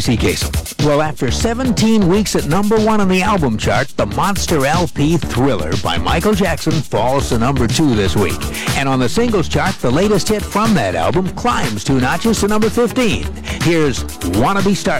C. Kasem. Well, after 17 weeks at number 1 on the album chart, the Monster LP Thriller by Michael Jackson falls to number 2 this week. And on the singles chart, the latest hit from that album climbs 2 notches to number 15. Here's Wanna Be Startin'.